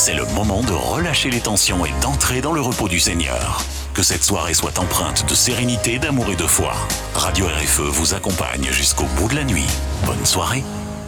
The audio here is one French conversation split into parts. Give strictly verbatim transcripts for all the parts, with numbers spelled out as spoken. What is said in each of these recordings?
c'est le moment de relâcher les tensions et d'entrer dans le repos du Seigneur. Que cette soirée soit empreinte de sérénité, d'amour et de foi. Radio R F E vous accompagne jusqu'au bout de la nuit. Bonne soirée.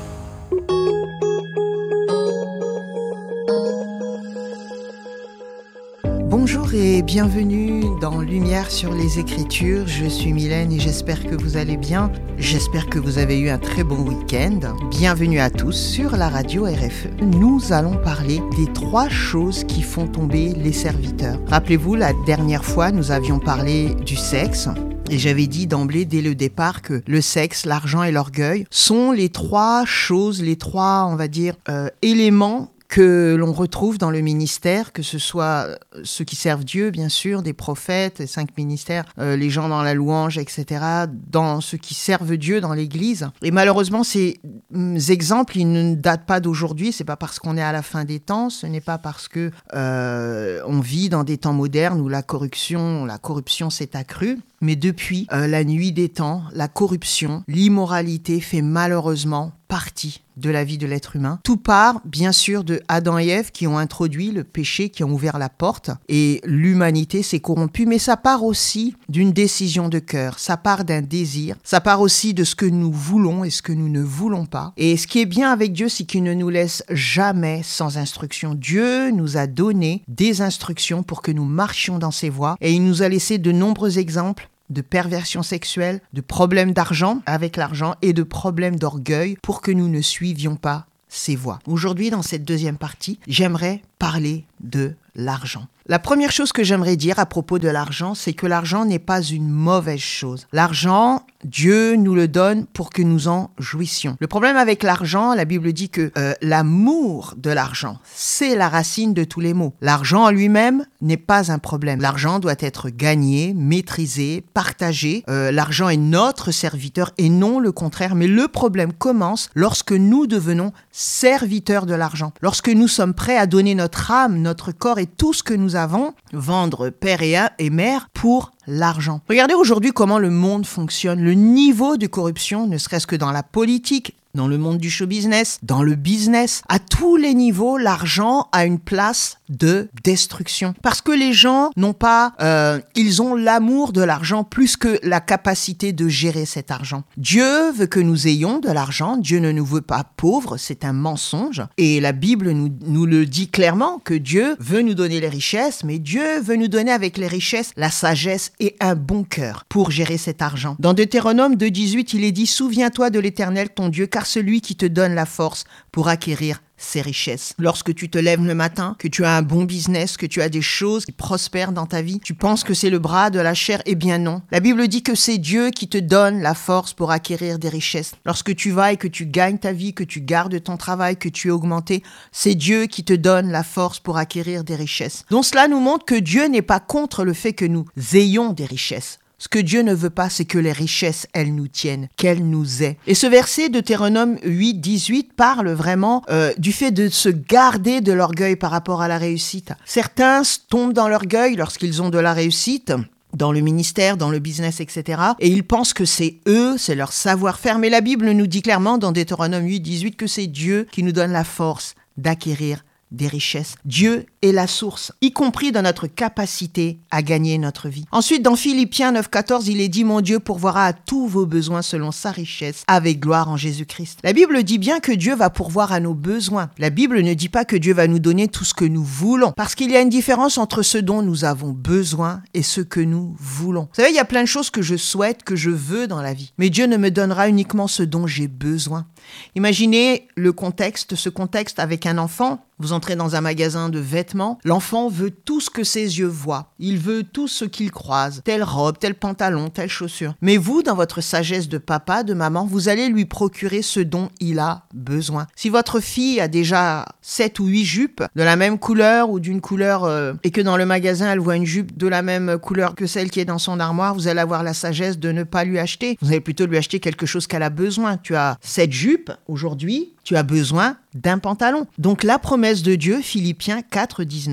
Bonjour et bienvenue dans Lumière sur les Écritures. Je suis Mylène et j'espère que vous allez bien. J'espère que vous avez eu un très bon week-end. Bienvenue à tous sur la radio R F E. Nous allons parler des trois choses qui font tomber les serviteurs. Rappelez-vous, la dernière fois, nous avions parlé du sexe. Et j'avais dit d'emblée, dès le départ, que le sexe, l'argent et l'orgueil sont les trois choses, les trois, on va dire, euh, éléments que l'on retrouve dans le ministère, que ce soit ceux qui servent Dieu, bien sûr, des prophètes, les cinq ministères, euh, les gens dans la louange, et cetera, dans ceux qui servent Dieu dans l'Église. Et malheureusement, ces exemples, ils ne datent pas d'aujourd'hui. C'est pas parce qu'on est à la fin des temps, ce n'est pas parce que euh, on vit dans des temps modernes où la corruption, la corruption s'est accrue. Mais depuis euh, la nuit des temps, la corruption, l'immoralité fait malheureusement partie de la vie de l'être humain. Tout part, bien sûr, de Adam et Ève qui ont introduit le péché, qui ont ouvert la porte, et l'humanité s'est corrompue. Mais ça part aussi d'une décision de cœur, ça part d'un désir, ça part aussi de ce que nous voulons et ce que nous ne voulons pas. Et ce qui est bien avec Dieu, c'est qu'il ne nous laisse jamais sans instruction. Dieu nous a donné des instructions pour que nous marchions dans ses voies, et il nous a laissé de nombreux exemples de perversion sexuelle, de problèmes d'argent avec l'argent et de problèmes d'orgueil pour que nous ne suivions pas ces voies. Aujourd'hui, dans cette deuxième partie, j'aimerais parler de l'argent. La première chose que j'aimerais dire à propos de l'argent, c'est que l'argent n'est pas une mauvaise chose. L'argent, Dieu nous le donne pour que nous en jouissions. Le problème avec l'argent, la Bible dit que euh, l'amour de l'argent, c'est la racine de tous les maux. L'argent en lui-même n'est pas un problème. L'argent doit être gagné, maîtrisé, partagé. Euh, l'argent est notre serviteur et non le contraire. Mais le problème commence lorsque nous devenons serviteurs de l'argent. Lorsque nous sommes prêts à donner notre âme, notre corps et tout ce que nous avons, vendre père et mère pour l'argent. Regardez aujourd'hui comment le monde fonctionne. Le niveau de corruption, ne serait-ce que dans la politique, dans le monde du show business, dans le business, à tous les niveaux, l'argent a une place de destruction. Parce que les gens n'ont pas, euh, ils ont l'amour de l'argent plus que la capacité de gérer cet argent. Dieu veut que nous ayons de l'argent. Dieu ne nous veut pas pauvres, c'est un mensonge. Et la Bible nous, nous le dit clairement que Dieu veut nous donner les richesses, mais Dieu veut nous donner avec les richesses la sagesse et un bon cœur pour gérer cet argent. Dans Deutéronome deux dix-huit, il est dit « Souviens-toi de l'Éternel ton Dieu, car celui qui te donne la force pour acquérir ces richesses. » Lorsque tu te lèves le matin, que tu as un bon business, que tu as des choses qui prospèrent dans ta vie, tu penses que c'est le bras de la chair? Eh bien non. La Bible dit que c'est Dieu qui te donne la force pour acquérir des richesses. Lorsque tu vas et que tu gagnes ta vie, que tu gardes ton travail, que tu es augmenté, c'est Dieu qui te donne la force pour acquérir des richesses. Donc cela nous montre que Dieu n'est pas contre le fait que nous ayons des richesses. Ce que Dieu ne veut pas, c'est que les richesses, elles nous tiennent, qu'elles nous aient. Et ce verset de Deutéronome huit dix-huit parle vraiment euh, du fait de se garder de l'orgueil par rapport à la réussite. Certains tombent dans l'orgueil lorsqu'ils ont de la réussite, dans le ministère, dans le business, et cetera. Et ils pensent que c'est eux, c'est leur savoir-faire. Mais la Bible nous dit clairement dans Deutéronome huit dix-huit que c'est Dieu qui nous donne la force d'acquérir des richesses. Dieu est la source, y compris dans notre capacité à gagner notre vie. Ensuite, dans Philippiens neuf quatorze, il est dit « Mon Dieu pourvoira à tous vos besoins selon sa richesse, avec gloire en Jésus-Christ. » La Bible dit bien que Dieu va pourvoir à nos besoins. La Bible ne dit pas que Dieu va nous donner tout ce que nous voulons, parce qu'il y a une différence entre ce dont nous avons besoin et ce que nous voulons. Vous savez, il y a plein de choses que je souhaite, que je veux dans la vie, mais Dieu ne me donnera uniquement ce dont j'ai besoin. Imaginez le contexte, ce contexte avec un enfant. Vous entrez dans un magasin de vêtements, l'enfant veut tout ce que ses yeux voient. Il veut tout ce qu'il croise, telle robe, tel pantalon, telle chaussure. Mais vous, dans votre sagesse de papa, de maman, vous allez lui procurer ce dont il a besoin. Si votre fille a déjà sept ou huit jupes de la même couleur ou d'une couleur euh, et que dans le magasin, elle voit une jupe de la même couleur que celle qui est dans son armoire, vous allez avoir la sagesse de ne pas lui acheter. Vous allez plutôt lui acheter quelque chose qu'elle a besoin. Tu as sept jupes aujourd'hui, tu as besoin d'un pantalon. Donc la promesse de Dieu, Philippiens quatre dix-neuf,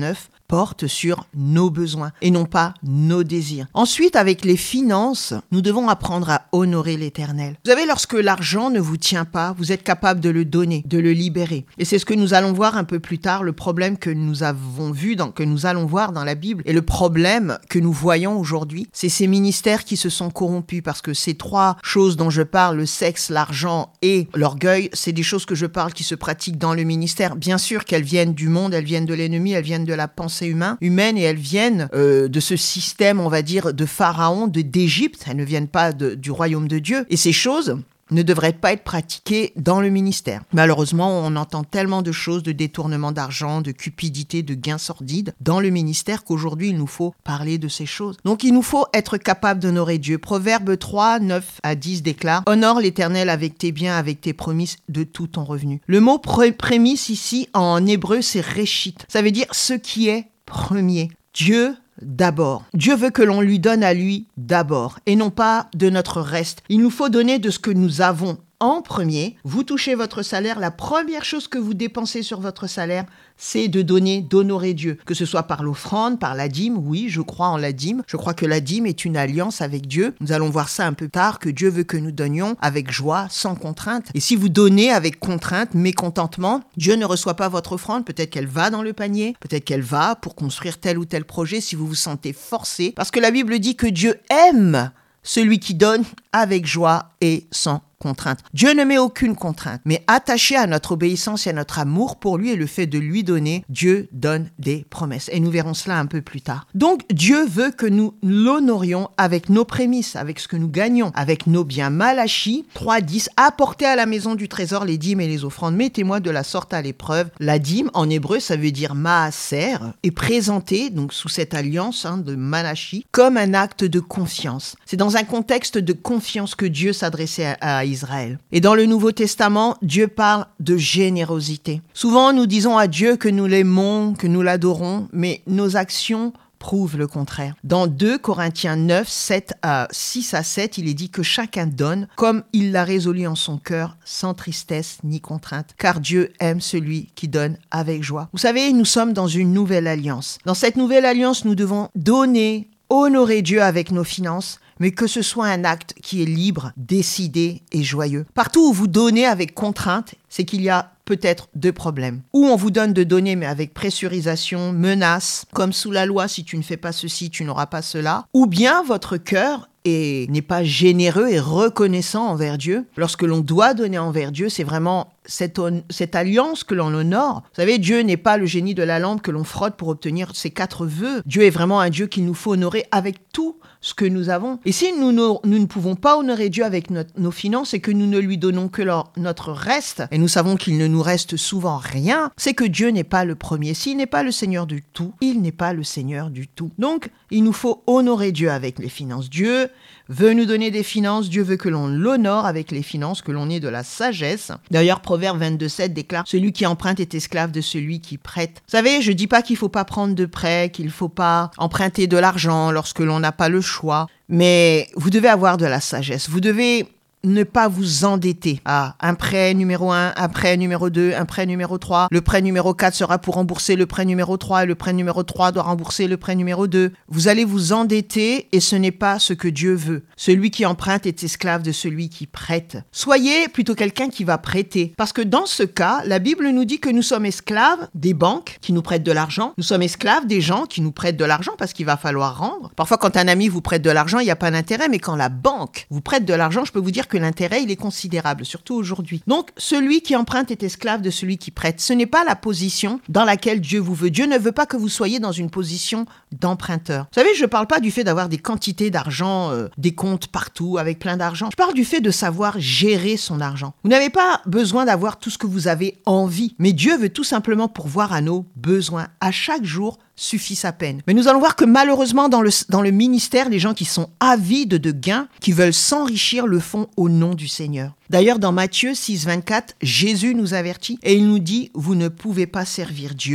porte sur nos besoins et non pas nos désirs. Ensuite, avec les finances, nous devons apprendre à honorer l'Éternel. Vous savez, lorsque l'argent ne vous tient pas, vous êtes capable de le donner, de le libérer. Et c'est ce que nous allons voir un peu plus tard, le problème que nous avons vu, dans, que nous allons voir dans la Bible. Et le problème que nous voyons aujourd'hui, c'est ces ministères qui se sont corrompus, parce que ces trois choses dont je parle, le sexe, l'argent et l'orgueil, c'est des choses que je parle qui se pratiquent dans le ministère. Bien sûr qu'elles viennent du monde, elles viennent de l'ennemi, elles viennent de la pensée humaine, humaine et elles viennent euh, de ce système, on va dire, de Pharaon, de, d'Égypte. Elles ne viennent pas de, du royaume de Dieu. Et ces choses ne devraient pas être pratiquées dans le ministère. Malheureusement, on entend tellement de choses, de détournement d'argent, de cupidité, de gains sordides dans le ministère qu'aujourd'hui, il nous faut parler de ces choses. Donc, il nous faut être capable d'honorer Dieu. Proverbe trois, neuf à dix déclare « Honore l'Éternel avec tes biens, avec tes prémices de tout ton revenu. » Le mot pré- prémisse ici, en hébreu, c'est « réchit ». Ça veut dire ce qui est premier. Dieu d'abord. Dieu veut que l'on lui donne à lui d'abord et non pas de notre reste. Il nous faut donner de ce que nous avons en premier. Vous touchez votre salaire, la première chose que vous dépensez sur votre salaire, c'est de donner, d'honorer Dieu. Que ce soit par l'offrande, par la dîme, oui, je crois en la dîme. Je crois que la dîme est une alliance avec Dieu. Nous allons voir ça un peu tard, que Dieu veut que nous donnions avec joie, sans contrainte. Et si vous donnez avec contrainte, mécontentement, Dieu ne reçoit pas votre offrande. Peut-être qu'elle va dans le panier, peut-être qu'elle va pour construire tel ou tel projet si vous vous sentez forcé. Parce que la Bible dit que Dieu aime celui qui donne avec joie et sans contrainte. Dieu ne met aucune contrainte, mais attaché à notre obéissance et à notre amour pour lui et le fait de lui donner, Dieu donne des promesses. Et nous verrons cela un peu plus tard. Donc, Dieu veut que nous l'honorions avec nos prémices, avec ce que nous gagnons, avec nos biens. Malachie trois dix, apportez à la maison du trésor les dîmes et les offrandes. Mettez-moi de la sorte à l'épreuve. La dîme, en hébreu, ça veut dire maaser, est présentée, donc sous cette alliance hein, de Malachie, comme un acte de confiance. C'est dans un contexte de confiance que Dieu s'adressait à, à Israël. Et dans le Nouveau Testament, Dieu parle de générosité. Souvent, nous disons à Dieu que nous l'aimons, que nous l'adorons, mais nos actions prouvent le contraire. Dans deux Corinthiens neuf, sept à six à sept, il est dit que chacun donne comme il l'a résolu en son cœur, sans tristesse ni contrainte, car Dieu aime celui qui donne avec joie. Vous savez, nous sommes dans une nouvelle alliance. Dans cette nouvelle alliance, nous devons donner, honorer Dieu avec nos finances, mais que ce soit un acte qui est libre, décidé et joyeux. Partout où vous donnez avec contrainte, c'est qu'il y a peut-être deux problèmes. Ou on vous donne de donner, mais avec pressurisation, menace, comme sous la loi, si tu ne fais pas ceci, tu n'auras pas cela. Ou bien votre cœur et n'est pas généreux et reconnaissant envers Dieu. Lorsque l'on doit donner envers Dieu, c'est vraiment cette, on, cette alliance que l'on honore. Vous savez, Dieu n'est pas le génie de la lampe que l'on frotte pour obtenir ses quatre vœux. Dieu est vraiment un Dieu qu'il nous faut honorer avec tout ce que nous avons. Et si nous, nous, nous ne pouvons pas honorer Dieu avec notre, nos finances et que nous ne lui donnons que leur, notre reste, et nous savons qu'il ne nous reste souvent rien, c'est que Dieu n'est pas le premier. S'il n'est pas le Seigneur du tout, il n'est pas le Seigneur du tout. Donc, il nous faut honorer Dieu avec les finances. Dieu veut nous donner des finances, Dieu veut que l'on l'honore avec les finances, que l'on ait de la sagesse. D'ailleurs, Proverbe vingt-deux sept déclare « Celui qui emprunte est esclave de celui qui prête ». Vous savez, je ne dis pas qu'il ne faut pas prendre de prêt, qu'il ne faut pas emprunter de l'argent lorsque l'on n'a pas le choix, mais vous devez avoir de la sagesse. Vous devez ne pas vous endetter. Ah, un prêt numéro un, un prêt numéro deux, un prêt numéro trois. Le prêt numéro quatre sera pour rembourser le prêt numéro trois et le prêt numéro trois doit rembourser le prêt numéro deux. Vous allez vous endetter et ce n'est pas ce que Dieu veut. Celui qui emprunte est esclave de celui qui prête. Soyez plutôt quelqu'un qui va prêter. Parce que dans ce cas, la Bible nous dit que nous sommes esclaves des banques qui nous prêtent de l'argent. Nous sommes esclaves des gens qui nous prêtent de l'argent parce qu'il va falloir rendre. Parfois, quand un ami vous prête de l'argent, il n'y a pas d'intérêt, mais quand la banque vous prête de l'argent, je peux vous dire que l'intérêt, il est considérable, surtout aujourd'hui. Donc, celui qui emprunte est esclave de celui qui prête. Ce n'est pas la position dans laquelle Dieu vous veut. Dieu ne veut pas que vous soyez dans une position d'emprunteur. Vous savez, je ne parle pas du fait d'avoir des quantités d'argent, euh, des comptes partout, avec plein d'argent. Je parle du fait de savoir gérer son argent. Vous n'avez pas besoin d'avoir tout ce que vous avez envie, mais Dieu veut tout simplement pourvoir à nos besoins. À chaque jour, suffit sa peine. Mais nous allons voir que malheureusement, dans le, dans le ministère, les gens qui sont avides de gains, qui veulent s'enrichir, le font au nom du Seigneur. D'ailleurs, dans Matthieu six vingt-quatre, Jésus nous avertit et il nous dit « Vous ne pouvez pas servir Dieu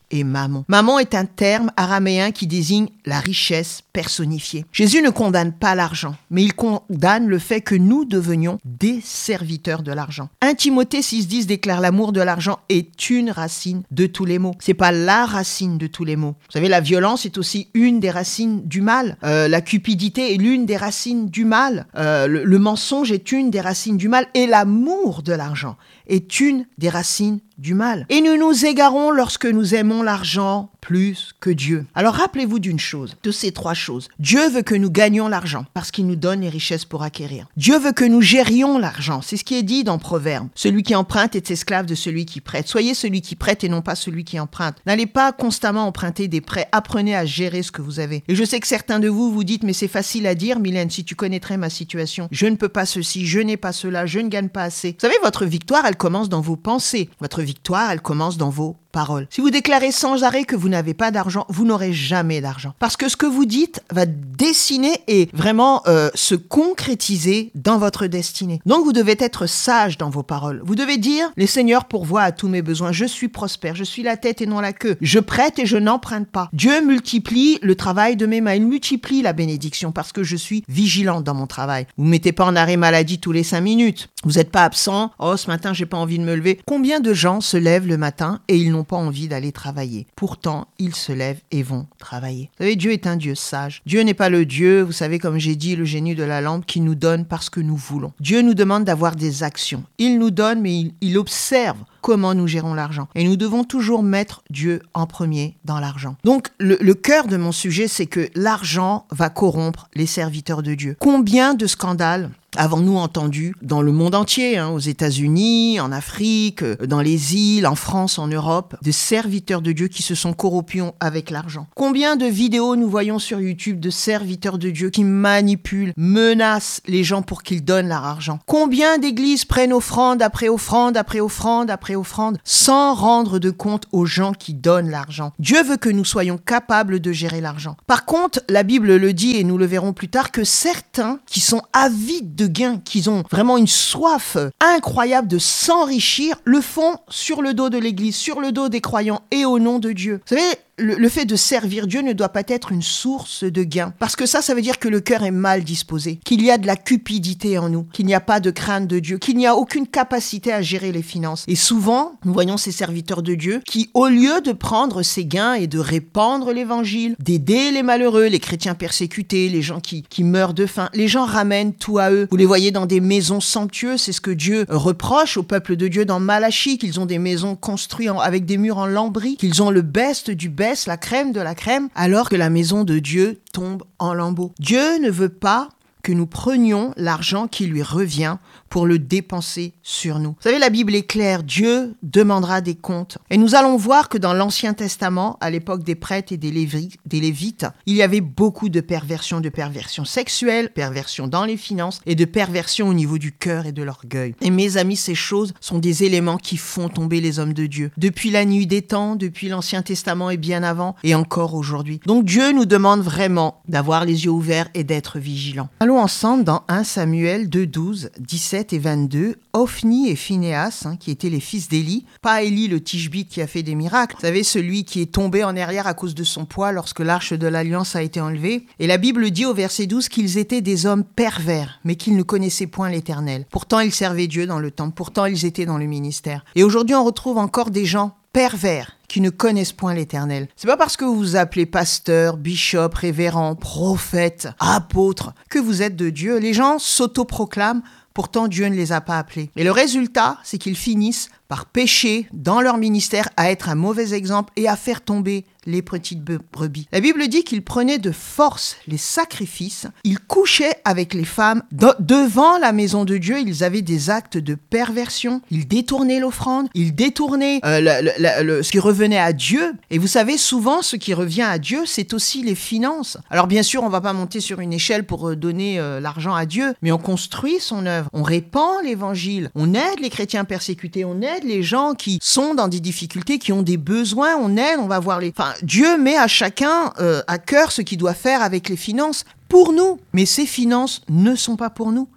et mammon. Mammon est un terme araméen qui désigne la richesse personnifiée. Jésus ne condamne pas l'argent, mais il condamne le fait que nous devenions des serviteurs de l'argent. un Timothée six dix déclare l'amour de l'argent est une racine de tous les maux. C'est pas la racine de tous les maux. Vous savez, la violence est aussi une des racines du mal. Euh, la cupidité est l'une des racines du mal. Euh, le, le mensonge est une des racines du mal. Et l'amour de l'argent est une des racines du mal. Et nous nous égarons lorsque nous aimons l'argent plus que Dieu. Alors rappelez-vous d'une chose, de ces trois choses. Dieu veut que nous gagnions l'argent parce qu'il nous donne les richesses pour acquérir. Dieu veut que nous gérions l'argent. C'est ce qui est dit dans Proverbe. Celui qui emprunte est esclave de celui qui prête. Soyez celui qui prête et non pas celui qui emprunte. N'allez pas constamment emprunter des prêts. Apprenez à gérer ce que vous avez. Et je sais que certains de vous vous dites, mais c'est facile à dire, Mylène, si tu connaîtrais ma situation. Je ne peux pas ceci, je n'ai pas cela, je ne gagne pas assez. Vous savez, votre victoire, elle commence dans vos pensées. Votre victoire, elle commence dans vos paroles. Si vous déclarez sans arrêt que vous n'avez pas d'argent, vous n'aurez jamais d'argent. Parce que ce que vous dites va dessiner et vraiment euh, se concrétiser dans votre destinée. Donc vous devez être sage dans vos paroles. Vous devez dire, les seigneurs pourvoient à tous mes besoins. Je suis prospère, je suis la tête et non la queue. Je prête et je n'emprunte pas. Dieu multiplie le travail de mes mains. Il multiplie la bénédiction parce que je suis vigilante dans mon travail. Vous ne mettez pas en arrêt maladie tous les cinq minutes. Vous n'êtes pas absent. Oh, ce matin, j'ai pas envie de me lever. Combien de gens se lèvent le matin et ils n'ont pas envie d'aller travailler. Pourtant, ils se lèvent et vont travailler. Vous savez, Dieu est un Dieu sage. Dieu n'est pas le Dieu, vous savez, comme j'ai dit, le génie de la lampe qui nous donne parce que nous voulons. Dieu nous demande d'avoir des actions. Il nous donne, mais il, il observe comment nous gérons l'argent. Et nous devons toujours mettre Dieu en premier dans l'argent. Donc, le, le cœur de mon sujet, c'est que l'argent va corrompre les serviteurs de Dieu. Combien de scandales avons-nous entendu dans le monde entier, hein, aux États-Unis, en Afrique, dans les îles, en France, en Europe, de serviteurs de Dieu qui se sont corrompus avec l'argent. Combien de vidéos nous voyons sur YouTube de serviteurs de Dieu qui manipulent, menacent les gens pour qu'ils donnent leur argent. Combien d'églises prennent offrande après offrande, après offrande, après offrande, sans rendre de compte aux gens qui donnent l'argent. Dieu veut que nous soyons capables de gérer l'argent. Par contre, la Bible le dit, et nous le verrons plus tard, que certains qui sont avides de gains, qui ont vraiment une soif incroyable de s'enrichir, le font sur le dos de l'Église, sur le dos des croyants et au nom de Dieu. Vous savez, le, le fait de servir Dieu ne doit pas être une source de gain. Parce que ça, ça veut dire que le cœur est mal disposé, qu'il y a de la cupidité en nous, qu'il n'y a pas de crainte de Dieu, qu'il n'y a aucune capacité à gérer les finances. Et souvent, nous voyons ces serviteurs de Dieu qui, au lieu de prendre ces gains et de répandre l'évangile, d'aider les malheureux, les chrétiens persécutés, les gens qui, qui meurent de faim, les gens ramènent tout à eux. Vous les voyez dans des maisons somptueuses, c'est ce que Dieu reproche au peuple de Dieu dans Malachie, qu'ils ont des maisons construites en, avec des murs en lambris, qu'ils ont le best du best, la crème de la crème, alors que la maison de Dieu tombe en lambeaux. Dieu ne veut pas que nous prenions l'argent qui lui revient pour le dépenser sur nous. Vous savez, la Bible est claire, Dieu demandera des comptes. Et nous allons voir que dans l'Ancien Testament, à l'époque des prêtres et des, Lévi- des Lévites, il y avait beaucoup de perversions, de perversions sexuelles, perversions dans les finances et de perversions au niveau du cœur et de l'orgueil. Et mes amis, ces choses sont des éléments qui font tomber les hommes de Dieu. Depuis la nuit des temps, depuis l'Ancien Testament et bien avant, et encore aujourd'hui. Donc Dieu nous demande vraiment d'avoir les yeux ouverts et d'être vigilants. Allons ensemble dans un Samuel deux, douze, dix-sept et vingt-deux, Ophni et Phinéas, hein, qui étaient les fils d'Élie, pas Élie le Tishbite qui a fait des miracles, vous savez, celui qui est tombé en arrière à cause de son poids lorsque l'arche de l'Alliance a été enlevée. Et la Bible dit au verset douze qu'ils étaient des hommes pervers, mais qu'ils ne connaissaient point l'Éternel. Pourtant, ils servaient Dieu dans le temple, pourtant, ils étaient dans le ministère. Et aujourd'hui, on retrouve encore des gens pervers qui ne connaissent point l'Éternel. C'est pas parce que vous vous appelez pasteur, bishop, révérend, prophète, apôtre que vous êtes de Dieu. Les gens s'autoproclament, pourtant Dieu ne les a pas appelés. Et le résultat, c'est qu'ils finissent par pécher dans leur ministère, à être un mauvais exemple et à faire tomber les petites brebis. La Bible dit qu'ils prenaient de force les sacrifices, ils couchaient avec les femmes de- devant la maison de Dieu, ils avaient des actes de perversion, ils détournaient l'offrande, ils détournaient euh, le, le, le, ce qui revenait à Dieu. Et vous savez, souvent, ce qui revient à Dieu, c'est aussi les finances. Alors bien sûr, on ne va pas monter sur une échelle pour donner euh, l'argent à Dieu, mais on construit son œuvre, on répand l'évangile, on aide les chrétiens persécutés, on aide les gens qui sont dans des difficultés, qui ont des besoins, on aide, on va voir les... Enfin, Dieu met à chacun euh, à cœur ce qu'il doit faire avec les finances pour nous. Mais ces finances ne sont pas pour nous.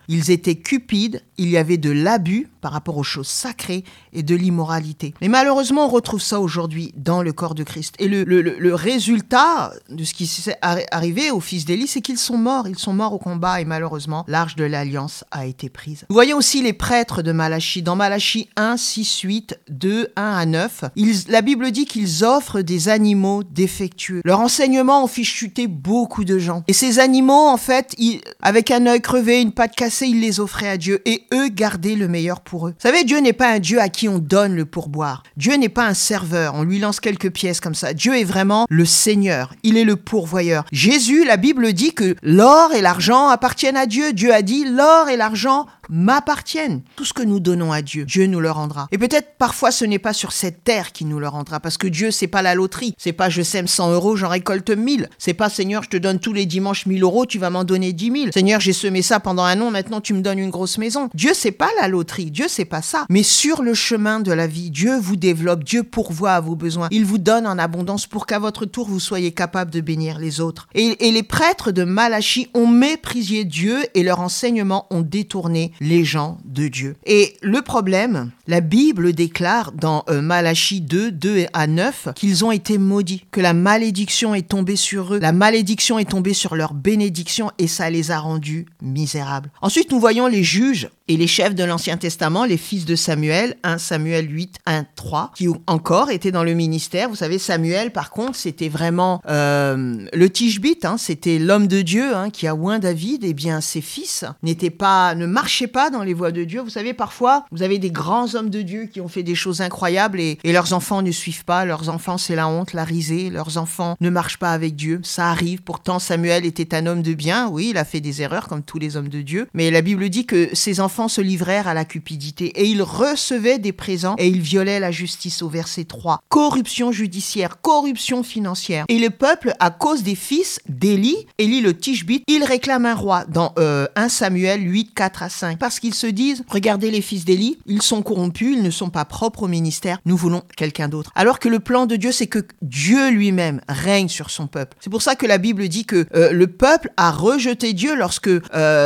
Ils étaient cupides, il y avait de l'abus par rapport aux choses sacrées et de l'immoralité. Mais malheureusement, on retrouve ça aujourd'hui dans le corps de Christ. Et le, le, le résultat de ce qui s'est arrivé aux fils d'Élie, c'est qu'ils sont morts. Ils sont morts au combat et malheureusement, l'arche de l'Alliance a été prise. Vous voyez aussi les prêtres de Malachie. Dans Malachie un, six, huit, deux, un à neuf, ils, la Bible dit qu'ils offrent des animaux défectueux. Leur enseignement ont fait chuter beaucoup de gens. Et ces animaux, en fait, ils, avec un œil crevé, une patte cassée, ils les offraient à Dieu. Et eux gardaient le meilleur pour eux. Vous savez, Dieu n'est pas un Dieu à qui on donne le pourboire. Dieu n'est pas un serveur, on lui lance quelques pièces comme ça. Dieu est vraiment le Seigneur, il est le pourvoyeur. Jésus, la Bible dit que l'or et l'argent appartiennent à Dieu. Dieu a dit, l'or et l'argent m'appartiennent. Tout ce que nous donnons à Dieu, Dieu nous le rendra. Et peut-être parfois ce n'est pas sur cette terre qu'il nous le rendra, parce que Dieu, c'est pas la loterie. C'est pas je sème cent euros, j'en récolte mille. C'est pas Seigneur, je te donne tous les dimanches mille euros, tu vas m'en donner dix mille. Seigneur, j'ai semé ça pendant un an, maintenant tu me donnes une grosse maison. Dieu, c'est pas la loterie. Dieu, c'est pas ça. Mais sur le chemin de la vie, Dieu vous développe, Dieu pourvoit à vos besoins. Il vous donne en abondance pour qu'à votre tour, vous soyez capable de bénir les autres. Et, et les prêtres de Malachie ont méprisé Dieu et leurs enseignements ont détourné les gens de Dieu. Et le problème, la Bible déclare dans euh, Malachie deux, deux à neuf qu'ils ont été maudits, que la malédiction est tombée sur eux, la malédiction est tombée sur leur bénédiction et ça les a rendus misérables. Ensuite, nous voyons les juges et les chefs de l'Ancien Testament, les fils de Samuel, un Samuel huit, un trois, qui encore étaient dans le ministère. Vous savez, Samuel, par contre, c'était vraiment euh, le Tishbite, hein, c'était l'homme de Dieu hein, qui a oint David. Eh bien, ses fils n'étaient pas, ne marchaient pas dans les voies de Dieu. Vous savez, parfois, vous avez des grands hommes de Dieu qui ont fait des choses incroyables et, et leurs enfants ne suivent pas. Leurs enfants, c'est la honte, la risée. Leurs enfants ne marchent pas avec Dieu. Ça arrive. Pourtant, Samuel était un homme de bien. Oui, il a fait des erreurs comme tous les hommes de Dieu. Mais la Bible dit que ses enfants se livrèrent à la cupidité et ils recevaient des présents et ils violaient la justice au verset trois. Corruption judiciaire, corruption financière. Et le peuple, à cause des fils d'Élie, Élie le Tishbite, il réclame un roi dans euh, un Samuel huit, quatre à cinq. Parce qu'ils se disent, regardez les fils d'Élie, ils sont corrompus, ils ne sont pas propres au ministère, nous voulons quelqu'un d'autre. Alors que le plan de Dieu, c'est que Dieu lui-même règne sur son peuple. C'est pour ça que la Bible dit que euh, le peuple a rejeté Dieu lorsque euh,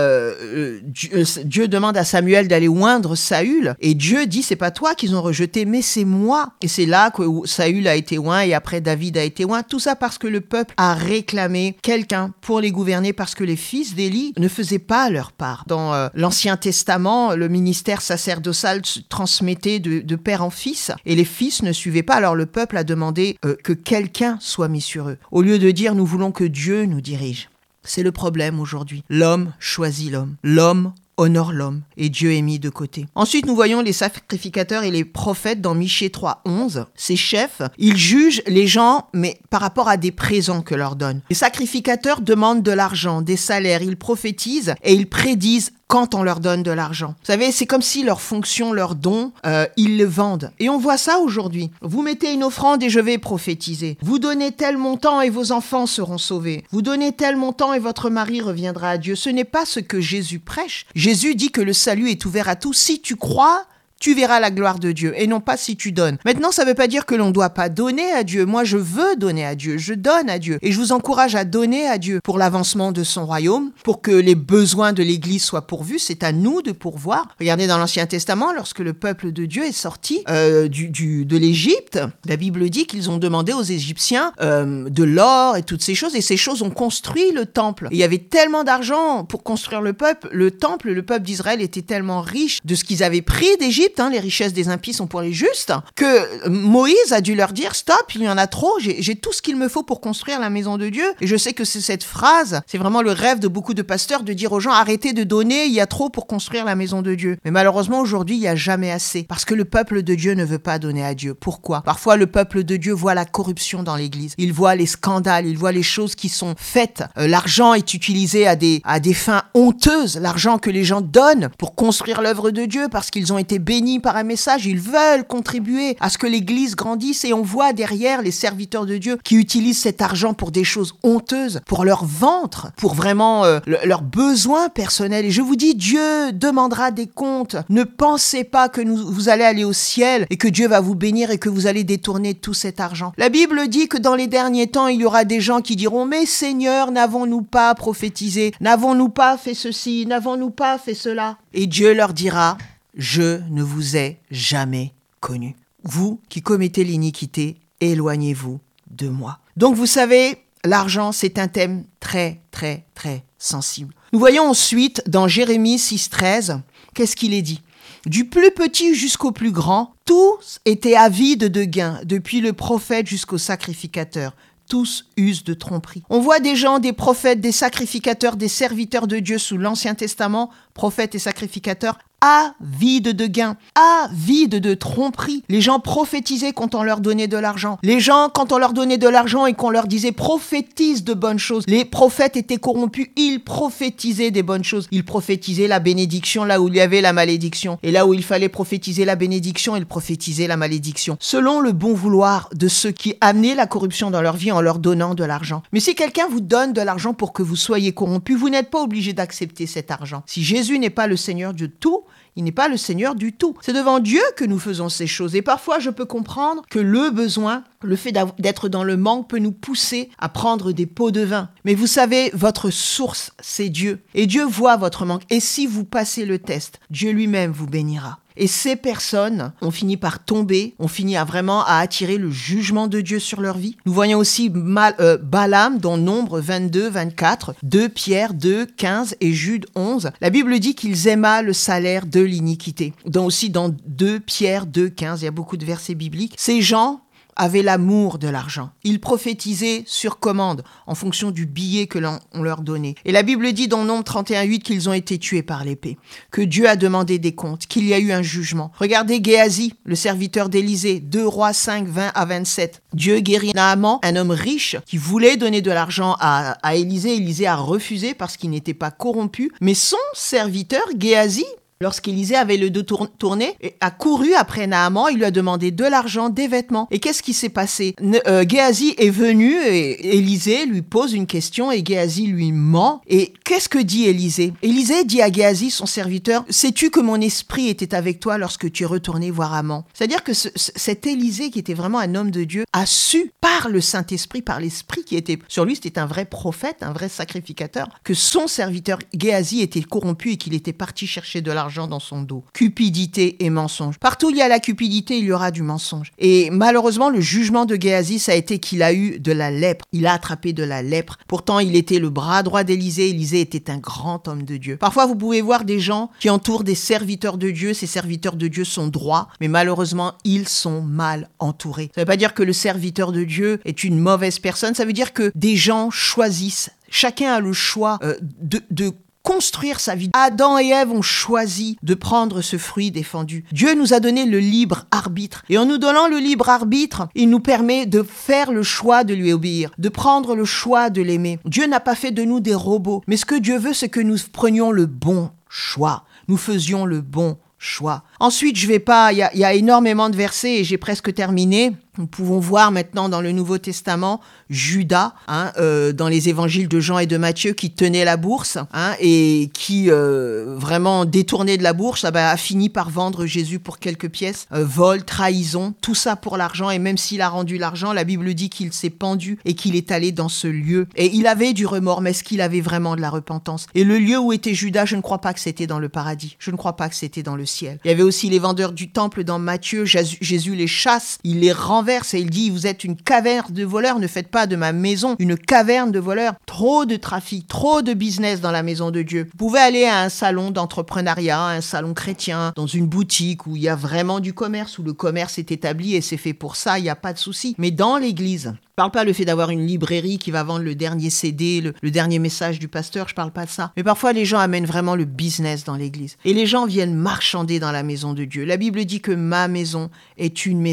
euh, Dieu, Dieu demande à Samuel d'aller oindre Saül. Et Dieu dit, c'est pas toi qu'ils ont rejeté, mais c'est moi. Et c'est là que Saül a été oint et après David a été oint. Tout ça parce que le peuple a réclamé quelqu'un pour les gouverner parce que les fils d'Élie ne faisaient pas leur part. Dans euh, l'Ancien Testament, le ministère sacerdotal se transmettait de, de père en fils et les fils ne suivaient pas. Alors le peuple a demandé euh, que quelqu'un soit mis sur eux. Au lieu de dire, nous voulons que Dieu nous dirige. C'est le problème aujourd'hui. L'homme choisit l'homme. L'homme honore l'homme et Dieu est mis de côté. Ensuite, nous voyons les sacrificateurs et les prophètes dans Michée trois, onze. Ces chefs, ils jugent les gens, mais par rapport à des présents que leur donnent. Les sacrificateurs demandent de l'argent, des salaires, ils prophétisent et ils prédisent quand on leur donne de l'argent. Vous savez, c'est comme si leur fonction, leur don, euh, ils le vendent. Et on voit ça aujourd'hui. Vous mettez une offrande et je vais prophétiser. Vous donnez tel montant et vos enfants seront sauvés. Vous donnez tel montant et votre mari reviendra à Dieu. Ce n'est pas ce que Jésus prêche. Jésus dit que le salut est ouvert à tous. Si tu crois, tu verras la gloire de Dieu et non pas si tu donnes. Maintenant, ça ne veut pas dire que l'on ne doit pas donner à Dieu. Moi, je veux donner à Dieu. Je donne à Dieu. Et je vous encourage à donner à Dieu pour l'avancement de son royaume, pour que les besoins de l'Église soient pourvus. C'est à nous de pourvoir. Regardez dans l'Ancien Testament, lorsque le peuple de Dieu est sorti euh, du, du, de l'Égypte, la Bible dit qu'ils ont demandé aux Égyptiens euh, de l'or et toutes ces choses. Et ces choses ont construit le temple. Et il y avait tellement d'argent pour construire le peuple. Le temple, le peuple d'Israël était tellement riche de ce qu'ils avaient pris d'Égypte. Hein, les richesses des impies sont pour les justes, que Moïse a dû leur dire stop, il y en a trop, j'ai, j'ai tout ce qu'il me faut pour construire la maison de Dieu. Et je sais que c'est cette phrase, c'est vraiment le rêve de beaucoup de pasteurs de dire aux gens arrêtez de donner, il y a trop pour construire la maison de Dieu. Mais malheureusement aujourd'hui il n'y a jamais assez parce que le peuple de Dieu ne veut pas donner à Dieu. Pourquoi? Parfois le peuple de Dieu voit la corruption dans l'église, il voit les scandales, il voit les choses qui sont faites. Euh, l'argent est utilisé à des, à des fins honteuses, l'argent que les gens donnent pour construire l'œuvre de Dieu parce qu'ils ont été bénis bénis par un message, ils veulent contribuer à ce que l'église grandisse et on voit derrière les serviteurs de Dieu qui utilisent cet argent pour des choses honteuses, pour leur ventre, pour vraiment euh, le, leurs besoins personnels. Et je vous dis, Dieu demandera des comptes. Ne pensez pas que nous, vous allez aller au ciel et que Dieu va vous bénir et que vous allez détourner tout cet argent. La Bible dit que dans les derniers temps, il y aura des gens qui diront « Mais Seigneur, n'avons-nous pas prophétisé? N'avons-nous pas fait ceci? N'avons-nous pas fait cela ?» Et Dieu leur dira « Je ne vous ai jamais connu. Vous qui commettez l'iniquité, éloignez-vous de moi. » Donc vous savez, l'argent, c'est un thème très, très, très sensible. Nous voyons ensuite dans Jérémie six treize, qu'est-ce qu'il est dit ? Du plus petit jusqu'au plus grand, tous étaient avides de gain, depuis le prophète jusqu'au sacrificateur. Tous usent de tromperie. On voit des gens, des prophètes, des sacrificateurs, des serviteurs de Dieu sous l'Ancien Testament, prophètes et sacrificateurs, avides de gain, avides de tromperie. Les gens prophétisaient quand on leur donnait de l'argent. Les gens, quand on leur donnait de l'argent et qu'on leur disait prophétise de bonnes choses. Les prophètes étaient corrompus, ils prophétisaient des bonnes choses. Ils prophétisaient la bénédiction là où il y avait la malédiction. Et là où il fallait prophétiser la bénédiction, ils prophétisaient la malédiction. Selon le bon vouloir de ceux qui amenaient la corruption dans leur vie en leur donnant de l'argent. Mais si quelqu'un vous donne de l'argent pour que vous soyez corrompu, vous n'êtes pas obligé d'accepter cet argent. Si Jésus n'est pas le Seigneur de tout, il n'est pas le Seigneur du tout. C'est devant Dieu que nous faisons ces choses. Et parfois, je peux comprendre que le besoin, le fait d'être dans le manque peut nous pousser à prendre des pots de vin. Mais vous savez, votre source, c'est Dieu. Et Dieu voit votre manque. Et si vous passez le test, Dieu lui-même vous bénira. Et ces personnes ont fini par tomber, ont fini à vraiment à attirer le jugement de Dieu sur leur vie. Nous voyons aussi Mal, euh, Balaam dans Nombre vingt-deux, vingt-quatre, deux Pierre deux, quinze et Jude onze. La Bible dit qu'ils aimaient le salaire de l'iniquité. Dans, aussi dans deux Pierre deux, quinze, il y a beaucoup de versets bibliques. Ces gens avaient l'amour de l'argent. Ils prophétisaient sur commande, en fonction du billet que l'on leur donnait. Et la Bible dit dans Nombre trente et un, huit qu'ils ont été tués par l'épée, que Dieu a demandé des comptes, qu'il y a eu un jugement. Regardez Géasi, le serviteur d'Élisée, deux Rois cinq, vingt à vingt-sept. Dieu guérit Naaman, un homme riche qui voulait donner de l'argent à, à Élisée. Élisée a refusé parce qu'il n'était pas corrompu. Mais son serviteur, Géasi, lorsqu'Élisée avait le dos tourné, a couru après Naaman, il lui a demandé de l'argent, des vêtements. Et qu'est-ce qui s'est passé ? euh, Géasi est venu et Élisée lui pose une question et Géasi lui ment. Et qu'est-ce que dit Élisée ? Élisée dit à Géasi, son serviteur, « Sais-tu que mon esprit était avec toi lorsque tu es retourné voir Aman ?» C'est-à-dire que ce, cet Élisée, qui était vraiment un homme de Dieu, a su, par le Saint-Esprit, par l'Esprit qui était sur lui, c'était un vrai prophète, un vrai sacrificateur, que son serviteur Géasi était corrompu et qu'il était parti chercher de l'argent dans son dos. Cupidité et mensonge. Partout où il y a la cupidité, il y aura du mensonge. Et malheureusement, le jugement de Géasi, ça a été qu'il a eu de la lèpre. Il a attrapé de la lèpre. Pourtant, il était le bras droit d'Élisée. Élisée était un grand homme de Dieu. Parfois, vous pouvez voir des gens qui entourent des serviteurs de Dieu. Ces serviteurs de Dieu sont droits, mais malheureusement, ils sont mal entourés. Ça ne veut pas dire que le serviteur de Dieu est une mauvaise personne. Ça veut dire que des gens choisissent. Chacun a le choix euh, de, de construire sa vie. Adam et Ève ont choisi de prendre ce fruit défendu. Dieu nous a donné le libre arbitre. Et en nous donnant le libre arbitre, il nous permet de faire le choix de lui obéir, de prendre le choix de l'aimer. Dieu n'a pas fait de nous des robots. Mais ce que Dieu veut, c'est que nous prenions le bon choix. Nous faisions le bon choix. Ensuite, je vais pas, il y a, y a énormément de versets et j'ai presque terminé. Nous pouvons voir maintenant dans le Nouveau Testament Judas, hein, euh, dans les évangiles de Jean et de Matthieu, qui tenait la bourse hein, et qui euh, vraiment détournait de la bourse, ah ben, a fini par vendre Jésus pour quelques pièces, euh, vol, trahison, tout ça pour l'argent. Et même s'il a rendu l'argent, la Bible dit qu'il s'est pendu et qu'il est allé dans ce lieu. Et il avait du remords, mais est-ce qu'il avait vraiment de la repentance ? Et le lieu où était Judas, je ne crois pas que c'était dans le paradis. Je ne crois pas que c'était dans le ciel. Il y avait aussi les vendeurs du temple dans Matthieu. Jésus, Jésus les chasse, il les renverse. Et il dit, vous êtes une caverne de voleurs, ne faites pas de ma maison une caverne de voleurs. Trop de trafic, trop de business dans la maison de Dieu. Vous pouvez aller à un salon d'entrepreneuriat, un salon chrétien, dans une boutique où il y a vraiment du commerce, où le commerce est établi et c'est fait pour ça, il n'y a pas de souci. Mais dans l'église, je parle pas le fait d'avoir une librairie qui va vendre le dernier C D, le, le dernier message du pasteur, je parle pas de ça. Mais parfois, les gens amènent vraiment le business dans l'église. Et les gens viennent marchander dans la maison de Dieu. La Bible dit que ma maison est une maison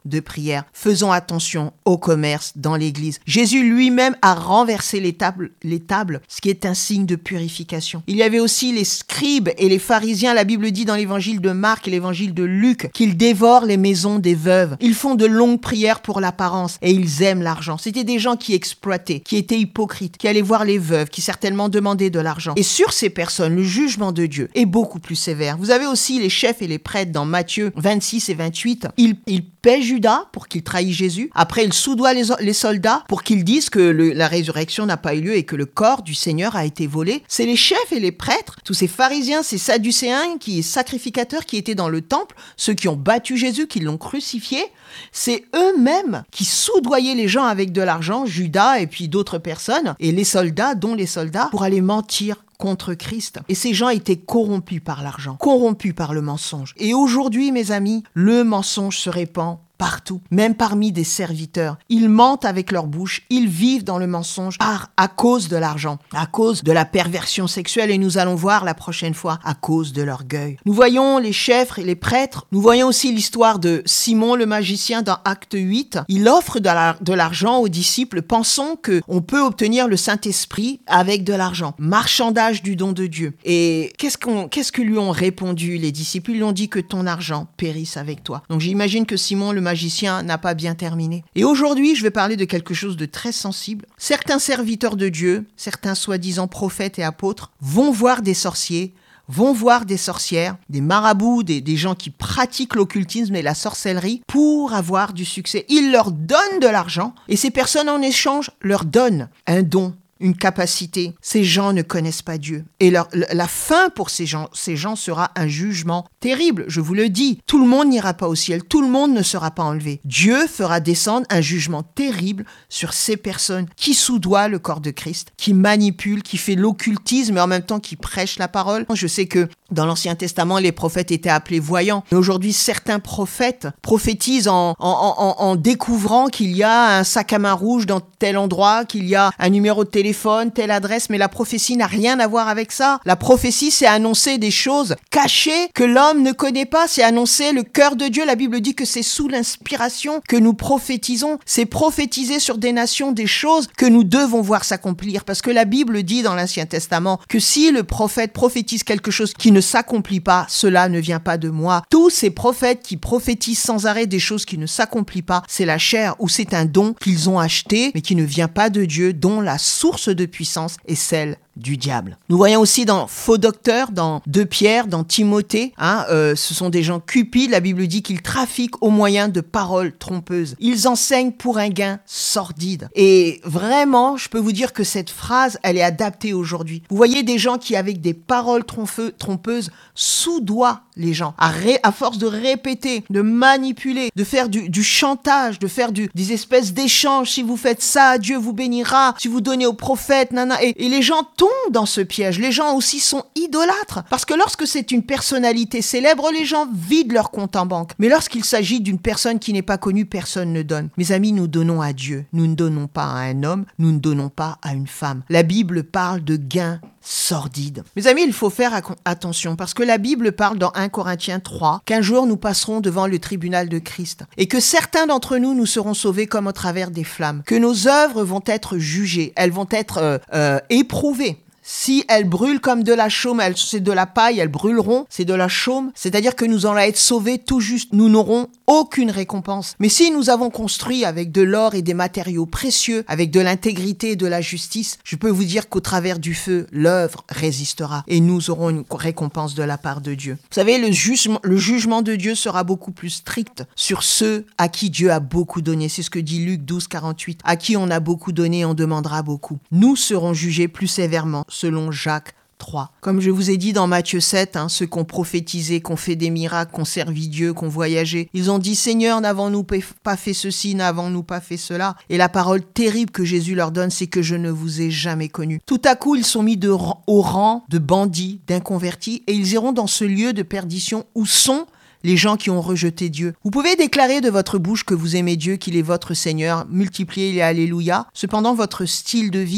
de prière. Faisons attention au commerce dans l'église. Jésus lui-même a renversé les tables, les tables, ce qui est un signe de purification. Il y avait aussi les scribes et les pharisiens. La Bible dit dans l'évangile de Marc et l'évangile de Luc qu'ils dévorent les maisons des veuves. Ils font de longues prières pour l'apparence et ils aiment l'argent. C'était des gens qui exploitaient, qui étaient hypocrites, qui allaient voir les veuves, qui certainement demandaient de l'argent. Et sur ces personnes, le jugement de Dieu est beaucoup plus sévère. Vous avez aussi les chefs et les prêtres dans Matthieu vingt-six et vingt-huit. Ils, ils paient Judas pour qu'il trahisse Jésus. Après, ils soudoient les, les soldats pour qu'ils disent que le, la résurrection n'a pas eu lieu et que le corps du Seigneur a été volé. C'est les chefs et les prêtres, tous ces pharisiens, ces sadducéens, qui sacrificateurs qui étaient dans le temple, ceux qui ont battu Jésus, qui l'ont crucifié. C'est eux-mêmes qui soudoyaient les gens avec de l'argent, Judas et puis d'autres personnes, et les soldats, dont les soldats, pour aller mentir contre Christ. Et ces gens étaient corrompus par l'argent, corrompus par le mensonge. Et aujourd'hui, mes amis, le mensonge se répand partout, même parmi des serviteurs. Ils mentent avec leur bouche, ils vivent dans le mensonge par, à cause de l'argent, à cause de la perversion sexuelle, et nous allons voir la prochaine fois à cause de l'orgueil. Nous voyons les chefs et les prêtres, nous voyons aussi l'histoire de Simon le magicien dans Acte huit. Il offre de, la, de l'argent aux disciples, pensant qu'on peut obtenir le Saint-Esprit avec de l'argent. Marchandage du don de Dieu. Et qu'est-ce, qu'on, qu'est-ce que lui ont répondu les disciples? Ils lui ont dit que ton argent périsse avec toi. Donc j'imagine que Simon le magicien n'a pas bien terminé. Et aujourd'hui, je vais parler de quelque chose de très sensible. Certains serviteurs de Dieu, certains soi-disant prophètes et apôtres, vont voir des sorciers, vont voir des sorcières, des marabouts, des, des gens qui pratiquent l'occultisme et la sorcellerie pour avoir du succès. Ils leur donnent de l'argent et ces personnes en échange leur donnent un don, une capacité. Ces gens ne connaissent pas Dieu. Et leur, la fin pour ces gens, ces gens sera un jugement terrible. Je vous le dis, tout le monde n'ira pas au ciel, tout le monde ne sera pas enlevé. Dieu fera descendre un jugement terrible sur ces personnes qui soudoient le corps de Christ, qui manipulent, qui fait l'occultisme et en même temps qui prêchent la parole. Je sais que dans l'Ancien Testament, les prophètes étaient appelés voyants. Mais aujourd'hui, certains prophètes prophétisent en, en, en, en découvrant qu'il y a un sac à main rouge dans tel endroit, qu'il y a un numéro de téléphone, telle adresse, mais la prophétie n'a rien à voir avec ça. La prophétie, c'est annoncer des choses cachées que l'homme ne connaît pas, c'est annoncer le cœur de Dieu. La Bible dit que c'est sous l'inspiration que nous prophétisons, c'est prophétiser sur des nations des choses que nous devons voir s'accomplir, parce que la Bible dit dans l'Ancien Testament que si le prophète prophétise quelque chose qui ne s'accomplit pas, cela ne vient pas de moi. Tous ces prophètes qui prophétisent sans arrêt des choses qui ne s'accomplissent pas, c'est la chair ou c'est un don qu'ils ont acheté, mais qui ne vient pas de Dieu, dont la source de puissance est celle du diable. Nous voyons aussi dans Faux Docteurs, dans deux Pierre, dans Timothée, hein, euh, ce sont des gens cupides. La Bible dit qu'ils trafiquent au moyen de paroles trompeuses. Ils enseignent pour un gain sordide. Et vraiment, je peux vous dire que cette phrase, elle est adaptée aujourd'hui. Vous voyez des gens qui, avec des paroles trompeuses, soudoient les gens, à, ré, à force de répéter, de manipuler, de faire du, du chantage, de faire du, des espèces d'échanges. Si vous faites ça, Dieu vous bénira. Si vous donnez au prophète, nana. Et, et les gens tombent dans ce piège. Les gens aussi sont idolâtres. Parce que lorsque c'est une personnalité célèbre, les gens vident leur compte en banque. Mais lorsqu'il s'agit d'une personne qui n'est pas connue, personne ne donne. Mes amis, nous donnons à Dieu. Nous ne donnons pas à un homme. Nous ne donnons pas à une femme. La Bible parle de gain sordide. Mes amis, il faut faire attention parce que la Bible parle dans premier Corinthiens trois qu'un jour nous passerons devant le tribunal de Christ et que certains d'entre nous, nous serons sauvés comme au travers des flammes, que nos œuvres vont être jugées, elles vont être euh, euh, éprouvées. Si elles brûlent comme de la chaume, elles, c'est de la paille, elles brûleront, c'est de la chaume. C'est-à-dire que nous allons être sauvés tout juste. Nous n'aurons aucune récompense. Mais si nous avons construit avec de l'or et des matériaux précieux, avec de l'intégrité et de la justice, je peux vous dire qu'au travers du feu, l'œuvre résistera et nous aurons une récompense de la part de Dieu. Vous savez, le jugement, le jugement de Dieu sera beaucoup plus strict sur ceux à qui Dieu a beaucoup donné. C'est ce que dit Luc douze, quarante-huit. À qui on a beaucoup donné, on demandera beaucoup. Nous serons jugés plus sévèrement selon Jacques trois. Comme je vous ai dit dans Matthieu sept, hein, ceux qui ont prophétisé, qui ont fait des miracles, qui ont servi Dieu, qui ont voyagé, ils ont dit « Seigneur, n'avons-nous pas fait ceci, n'avons-nous pas fait cela ?» Et la parole terrible que Jésus leur donne, c'est que je ne vous ai jamais connu. Tout à coup, ils sont mis de, au rang de bandits, d'inconvertis, et ils iront dans ce lieu de perdition où sont les gens qui ont rejeté Dieu. Vous pouvez déclarer de votre bouche que vous aimez Dieu, qu'il est votre Seigneur, multipliez les alléluia. Cependant, votre style de vie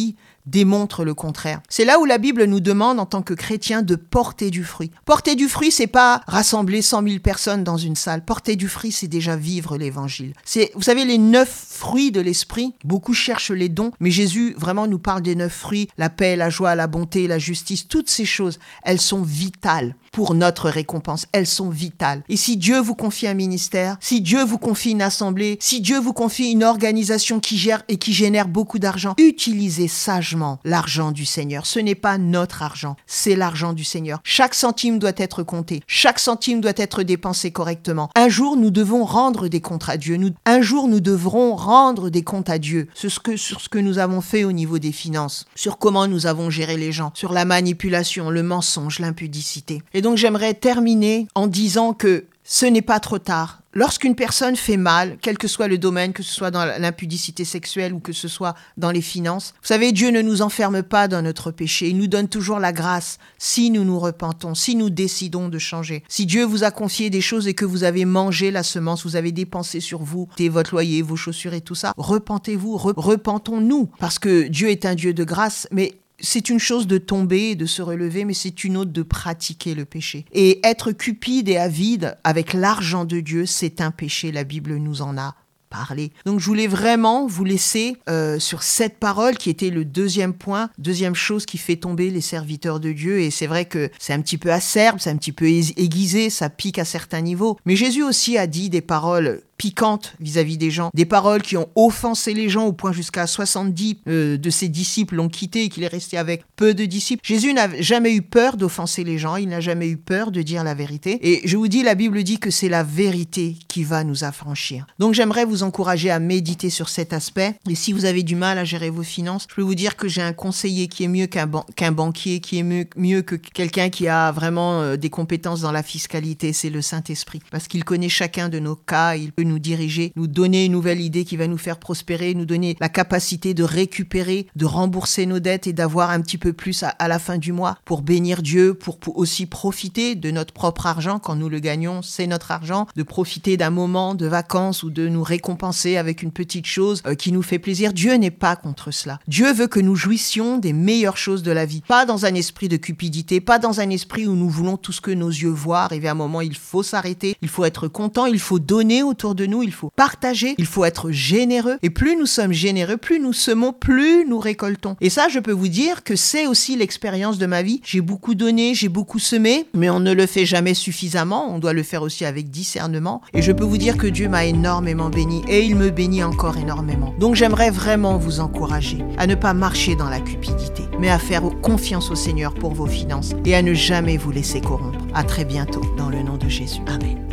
démontrent le contraire. C'est là où la Bible nous demande en tant que chrétiens de porter du fruit. Porter du fruit, c'est pas rassembler cent mille personnes dans une salle. Porter du fruit, c'est déjà vivre l'évangile. C'est, vous savez, les neuf fruits de l'esprit. Beaucoup cherchent les dons, mais Jésus vraiment nous parle des neuf fruits. La paix, la joie, la bonté, la justice, toutes ces choses, elles sont vitales pour notre récompense. Elles sont vitales. Et si Dieu vous confie un ministère, si Dieu vous confie une assemblée, si Dieu vous confie une organisation qui gère et qui génère beaucoup d'argent, utilisez sagement l'argent du Seigneur. Ce n'est pas notre argent, c'est l'argent du Seigneur. Chaque centime doit être compté. Chaque centime doit être dépensé correctement. Un jour, nous devons rendre des comptes à Dieu. Nous, un jour, nous devrons rendre des comptes à Dieu sur ce, que, sur ce que nous avons fait au niveau des finances, sur comment nous avons géré les gens, sur la manipulation, le mensonge, l'impudicité. Et donc, j'aimerais terminer en disant que ce n'est pas trop tard. Lorsqu'une personne fait mal, quel que soit le domaine, que ce soit dans l'impudicité sexuelle ou que ce soit dans les finances, vous savez, Dieu ne nous enferme pas dans notre péché. Il nous donne toujours la grâce si nous nous repentons, si nous décidons de changer. Si Dieu vous a confié des choses et que vous avez mangé la semence, vous avez dépensé sur vous, votre loyer, vos chaussures et tout ça, repentez-vous, re- repentons-nous. Parce que Dieu est un Dieu de grâce, mais c'est une chose de tomber et de se relever, mais c'est une autre de pratiquer le péché. Et être cupide et avide avec l'argent de Dieu, c'est un péché. La Bible nous en a parlé. Donc je voulais vraiment vous laisser euh, sur cette parole qui était le deuxième point, deuxième chose qui fait tomber les serviteurs de Dieu. Et c'est vrai que c'est un petit peu acerbe, c'est un petit peu aiguisé, ça pique à certains niveaux. Mais Jésus aussi a dit des paroles piquantes vis-à-vis des gens, des paroles qui ont offensé les gens au point jusqu'à soixante-dix euh, de ses disciples l'ont quitté et qu'il est resté avec peu de disciples. Jésus n'a jamais eu peur d'offenser les gens, il n'a jamais eu peur de dire la vérité. Et je vous dis, la Bible dit que c'est la vérité qui va nous affranchir. Donc j'aimerais vous encourager à méditer sur cet aspect. Et si vous avez du mal à gérer vos finances, je peux vous dire que j'ai un conseiller qui est mieux qu'un, ban- qu'un banquier, qui est mieux, mieux que quelqu'un qui a vraiment euh, des compétences dans la fiscalité, c'est le Saint-Esprit. Parce qu'il connaît chacun de nos cas, il peut nous diriger, nous donner une nouvelle idée qui va nous faire prospérer, nous donner la capacité de récupérer, de rembourser nos dettes et d'avoir un petit peu plus à, à la fin du mois pour bénir Dieu, pour, pour aussi profiter de notre propre argent. Quand nous le gagnons, c'est notre argent, de profiter d'un moment de vacances ou de nous récompenser avec une petite chose euh, qui nous fait plaisir. Dieu n'est pas contre cela. Dieu veut que nous jouissions des meilleures choses de la vie. Pas dans un esprit de cupidité, pas dans un esprit où nous voulons tout ce que nos yeux voient. Arrivé à un moment, il faut s'arrêter, il faut être content, il faut donner autour de nous, il faut partager, il faut être généreux. Et plus nous sommes généreux, plus nous semons, plus nous récoltons. Et ça, je peux vous dire que c'est aussi l'expérience de ma vie. J'ai beaucoup donné, j'ai beaucoup semé, mais on ne le fait jamais suffisamment. On doit le faire aussi avec discernement. Et je peux vous dire que Dieu m'a énormément béni et il me bénit encore énormément. Donc j'aimerais vraiment vous encourager à ne pas marcher dans la cupidité, mais à faire confiance au Seigneur pour vos finances et à ne jamais vous laisser corrompre. À très bientôt dans le nom de Jésus. Amen.